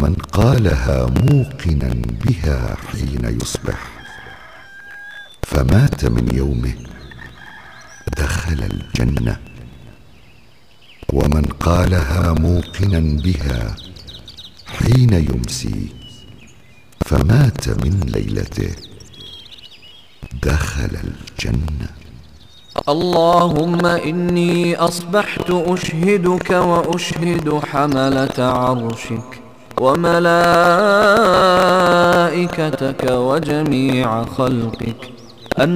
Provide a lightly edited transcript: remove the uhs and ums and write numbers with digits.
ومن قالها موقنا بها حين يصبح فمات من يومه دخل الجنة، ومن قالها موقنا بها حين يمسي فمات من ليلته دخل الجنة. اللهم إني أصبحت أشهدك وأشهد حملة عرشك وملائكتك وجميع خلقك